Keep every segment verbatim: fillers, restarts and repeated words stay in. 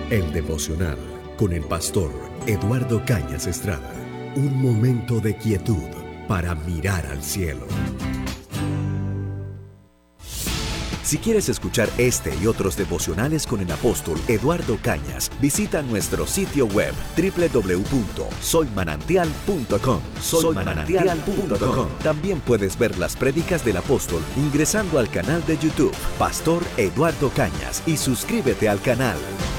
El devocional con el pastor Eduardo Cañas Estrada. Un momento de quietud para mirar al cielo. Si quieres escuchar este y otros devocionales con el apóstol Eduardo Cañas, visita nuestro sitio web doble u doble u doble u punto soy manantial punto com. soy manantial punto com. También puedes ver las prédicas del apóstol ingresando al canal de YouTube Pastor Eduardo Cañas y suscríbete al canal.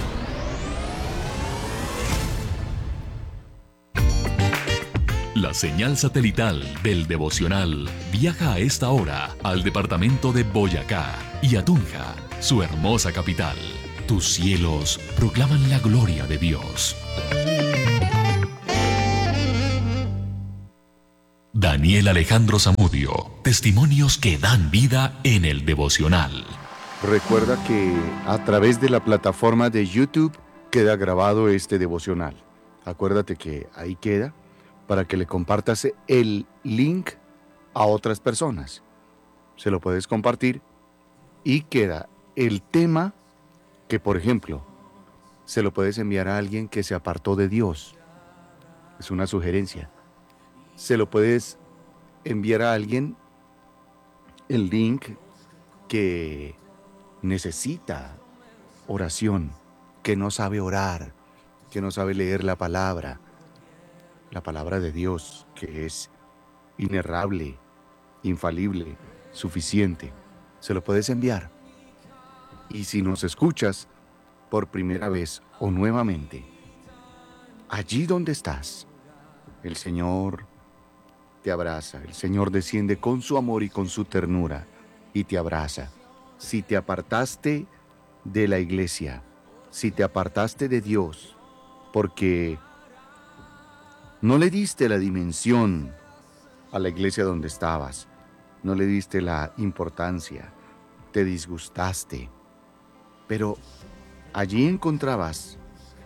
La señal satelital del devocional viaja a esta hora al departamento de Boyacá y a Tunja, su hermosa capital. Tus cielos proclaman la gloria de Dios. Daniel Alejandro Zamudio, testimonios que dan vida en el devocional. Recuerda que a través de la plataforma de YouTube queda grabado este devocional. Acuérdate que ahí queda para que le compartas el link a otras personas. Se lo puedes compartir y queda el tema que, por ejemplo, se lo puedes enviar a alguien que se apartó de Dios. Es una sugerencia. Se lo puedes enviar a alguien el link que necesita oración, que no sabe orar, que no sabe leer la palabra, la palabra de Dios, que es inerrable, infalible, suficiente. Se lo puedes enviar. Y si nos escuchas por primera vez o nuevamente, allí donde estás, el Señor te abraza, el Señor desciende con su amor y con su ternura y te abraza. Si te apartaste de la iglesia, si te apartaste de Dios, porque no le diste la dimensión a la iglesia donde estabas, no le diste la importancia, te disgustaste, pero allí encontrabas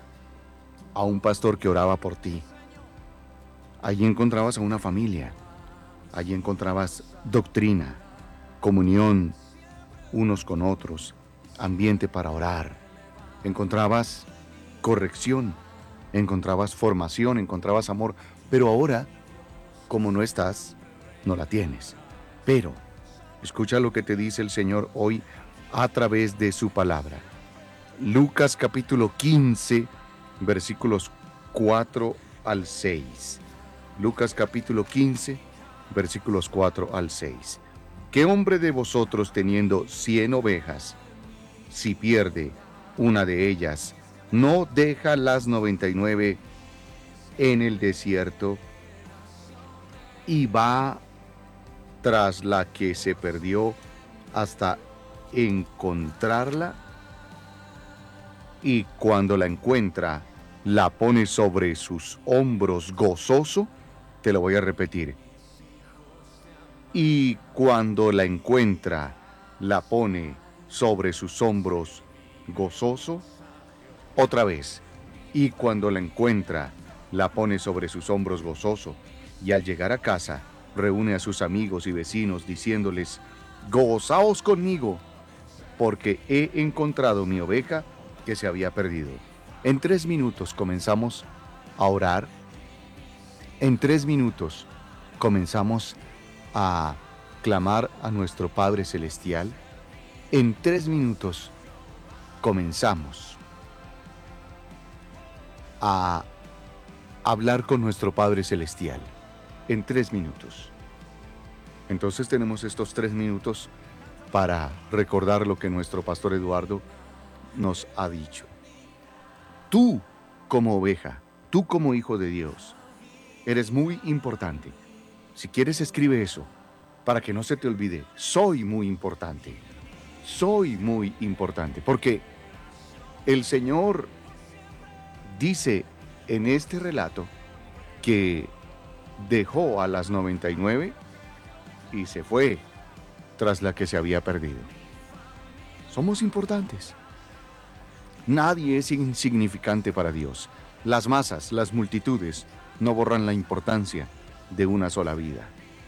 a un pastor que oraba por ti, allí encontrabas a una familia, allí encontrabas doctrina, comunión unos con otros, ambiente para orar, encontrabas corrección, encontrabas formación, encontrabas amor, pero ahora, como no estás, no la tienes. Pero, escucha lo que te dice el Señor hoy a través de su palabra. Lucas capítulo quince, versículos cuatro al seis. Lucas capítulo quince, versículos cuatro al seis. ¿Qué hombre de vosotros teniendo cien ovejas, si pierde una de ellas, no deja las noventa y nueve en el desierto y va tras la que se perdió hasta encontrarla? Y cuando la encuentra, la pone sobre sus hombros gozoso. Te lo voy a repetir. Y cuando la encuentra, la pone sobre sus hombros gozoso. Otra vez, y cuando la encuentra, la pone sobre sus hombros gozoso, y al llegar a casa, reúne a sus amigos y vecinos diciéndoles: gozaos conmigo, porque he encontrado mi oveja que se había perdido. En tres minutos comenzamos a orar. En tres minutos comenzamos a clamar a nuestro Padre Celestial. En tres minutos comenzamos a hablar con nuestro Padre Celestial. En tres minutos. Entonces tenemos estos tres minutos para recordar lo que nuestro pastor Eduardo nos ha dicho. Tú, como oveja, tú como hijo de Dios, eres muy importante. Si quieres, escribe eso para que no se te olvide. Soy muy importante. Soy muy importante. Porque el Señor dice en este relato que dejó a las noventa y nueve y se fue tras la que se había perdido. Somos importantes. Nadie es insignificante para Dios. Las masas, las multitudes, no borran la importancia de una sola vida.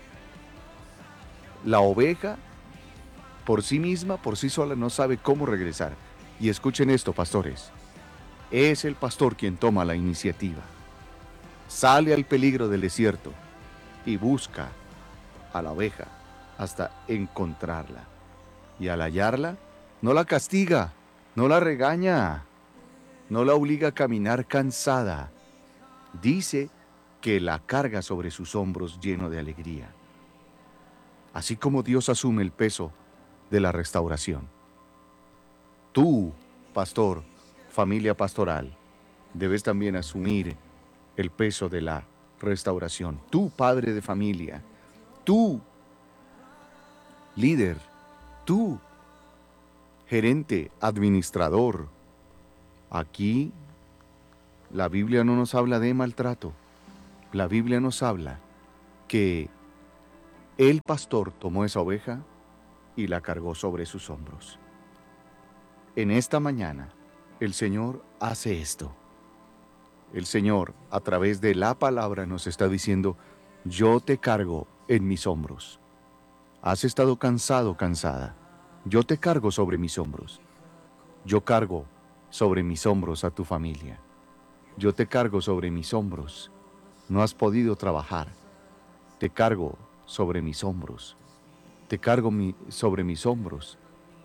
La oveja, por sí misma, por sí sola, no sabe cómo regresar. Y escuchen esto, pastores. Es el pastor quien toma la iniciativa. Sale al peligro del desierto y busca a la oveja hasta encontrarla. Y al hallarla, no la castiga, no la regaña, no la obliga a caminar cansada. Dice que la carga sobre sus hombros lleno de alegría. Así como Dios asume el peso de la restauración. Tú, pastor, familia pastoral, debes también asumir el peso de la restauración. Tú, padre de familia, tú, líder, tú, gerente, administrador. Aquí la Biblia no nos habla de maltrato. La Biblia nos habla que el pastor tomó esa oveja y la cargó sobre sus hombros. En esta mañana, el Señor hace esto. El Señor, a través de la palabra, nos está diciendo, yo te cargo en mis hombros. Has estado cansado, cansada. Yo te cargo sobre mis hombros. Yo cargo sobre mis hombros a tu familia. Yo te cargo sobre mis hombros. No has podido trabajar. Te cargo sobre mis hombros. Te cargo mi, sobre mis hombros.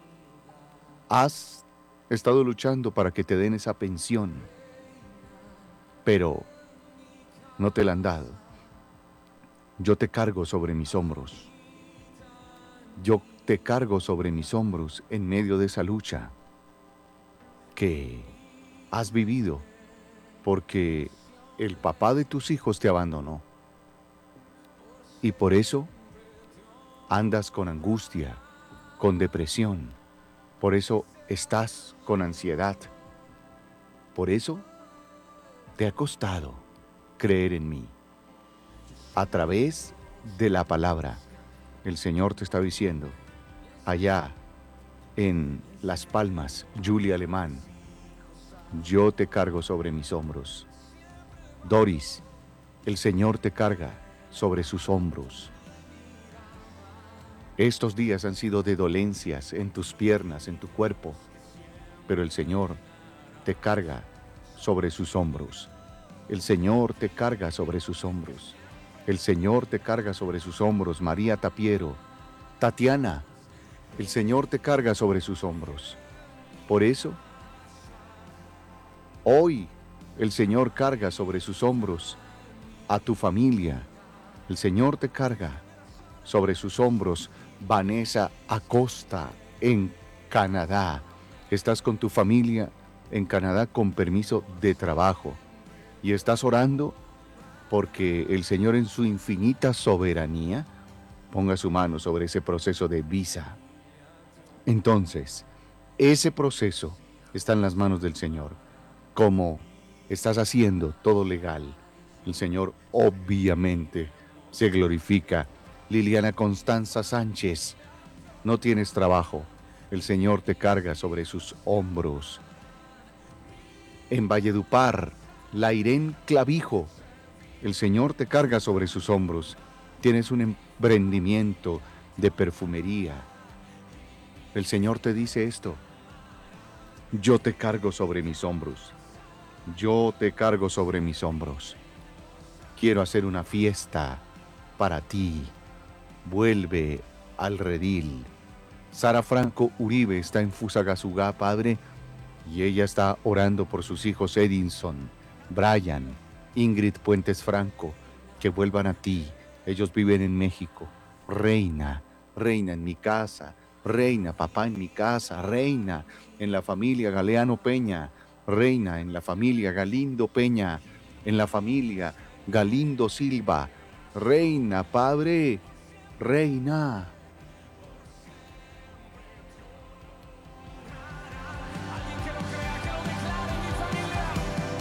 Has estado luchando para que te den esa pensión, pero no te la han dado. Yo te cargo sobre mis hombros. Yo te cargo sobre mis hombros en medio de esa lucha que has vivido porque el papá de tus hijos te abandonó. Y por eso andas con angustia, con depresión. Por eso estás con ansiedad. Por eso te ha costado creer en mí. A través de la palabra, el Señor te está diciendo, allá en Las Palmas, Julia Alemán, yo te cargo sobre mis hombros. Doris, el Señor te carga sobre sus hombros. Estos días han sido de dolencias en tus piernas, en tu cuerpo, pero el Señor te carga sobre sus hombros. El Señor te carga sobre sus hombros. El Señor te carga sobre sus hombros. María Tapiero, Tatiana, el Señor te carga sobre sus hombros. Por eso, hoy el Señor carga sobre sus hombros a tu familia. El Señor te carga sobre sus hombros. Vanessa Acosta, en Canadá. Estás con tu familia en Canadá con permiso de trabajo y estás orando porque el Señor en su infinita soberanía ponga su mano sobre ese proceso de visa. Entonces, ese proceso está en las manos del Señor. Como estás haciendo todo legal, el Señor obviamente se glorifica. Liliana Constanza Sánchez, no tienes trabajo, el Señor te carga sobre sus hombros. En Valledupar, Lairén Clavijo, el Señor te carga sobre sus hombros. Tienes un emprendimiento de perfumería. El Señor te dice esto, yo te cargo sobre mis hombros. Yo te cargo sobre mis hombros. Quiero hacer una fiesta para ti. Vuelve al redil. Sara Franco Uribe está en Fusagasugá, Padre, y ella está orando por sus hijos Edinson, Brian, Ingrid Puentes Franco, que vuelvan a ti. Ellos viven en México. Reina, reina en mi casa, reina, papá en mi casa, reina en la familia Galeano Peña, reina en la familia Galindo Peña, en la familia Galindo Silva, reina, Padre, reina,